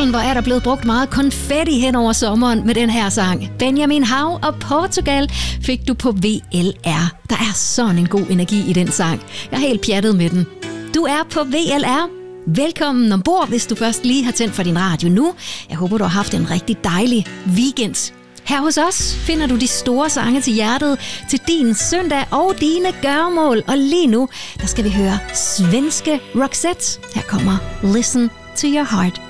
hvor er der blevet brugt meget konfetti hen over sommeren med den her sang. Benjamin Hav og Portugal fik du på VLR. Der er sådan en god energi i den sang. Jeg er helt pjattet med den. Du er på VLR. Velkommen ombord, hvis du først lige har tændt for din radio nu. Jeg håber, du har haft en rigtig dejlig weekend. Her hos os finder du de store sange til hjertet, til din søndag og dine gøremål. Og lige nu, der skal vi høre svenske Roxette. Her kommer Listen to Your Heart.